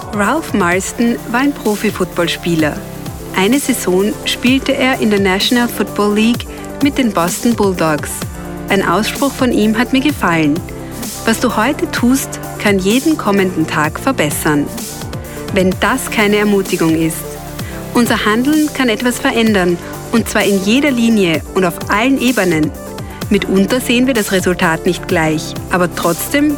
Ralph Marston war ein Profi-Footballspieler. Eine Saison spielte er in der National Football League mit den Boston Bulldogs. Ein Ausspruch von ihm hat mir gefallen: Was du heute tust, kann jeden kommenden Tag verbessern. Wenn das keine Ermutigung ist. Unser Handeln kann etwas verändern, und zwar in jeder Linie und auf allen Ebenen. Mitunter sehen wir das Resultat nicht gleich, aber trotzdem